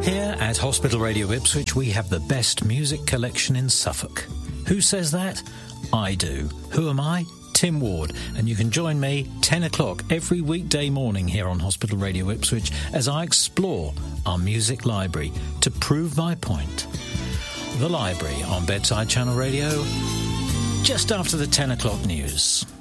Here at Hospital Radio Ipswich, we have the best music collection in Suffolk. Who says that? I do. Who am I? Tim Ward. And you can join me 10 o'clock every weekday morning here on Hospital Radio Ipswich as I explore our music library to prove my point. The Library on Bedside Channel Radio, just after the 10 o'clock news.